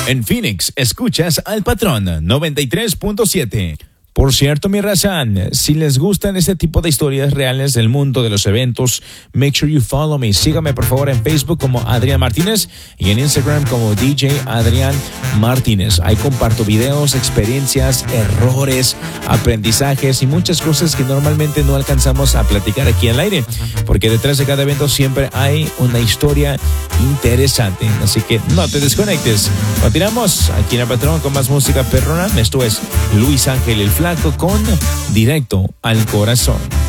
En Phoenix, escuchas al Patrón 93.7. Por cierto, mi raza, si les gustan este tipo de historias reales del mundo de los eventos, make sure you follow me. Sígame por favor en Facebook como Adrián Martínez y en Instagram como DJ Adrián Martínez. Ahí comparto videos, experiencias, errores, aprendizajes y muchas cosas que normalmente no alcanzamos a platicar aquí al aire, porque detrás de cada evento siempre hay una historia interesante. Así que no te desconectes. Continuamos aquí en el Patrón con más música perrona. Esto es Luis Ángel el Flaco con Directo al Corazón.